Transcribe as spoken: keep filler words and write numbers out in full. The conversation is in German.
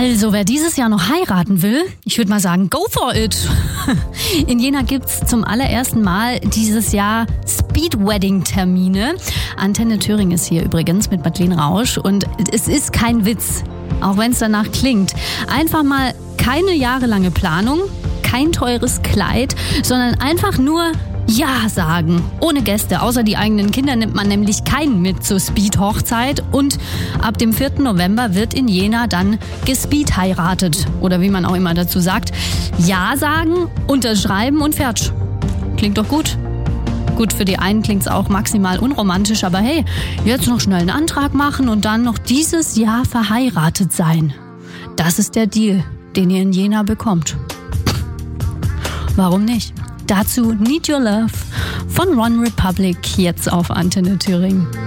Also, wer dieses Jahr noch heiraten will, ich würde mal sagen, go for it. In Jena gibt's zum allerersten Mal dieses Jahr Speed-Wedding-Termine. Antenne Thüringen ist hier übrigens mit Madeleine Rausch und es ist kein Witz, auch wenn es danach klingt. Einfach mal keine jahrelange Planung, kein teures Kleid, sondern einfach nur Ja sagen. Ohne Gäste, außer die eigenen Kinder nimmt man nämlich keinen mit zur Speed-Hochzeit. Und ab dem vierten November wird in Jena dann gespeed heiratet. Oder wie man auch immer dazu sagt. Ja sagen, unterschreiben und fertig. Klingt doch gut. Gut, für die einen klingt's auch maximal unromantisch, aber hey, jetzt noch schnell einen Antrag machen und dann noch dieses Jahr verheiratet sein. Das ist der Deal, den ihr in Jena bekommt. Warum nicht? Dazu Need Your Love von One Republic jetzt auf Antenne Thüringen.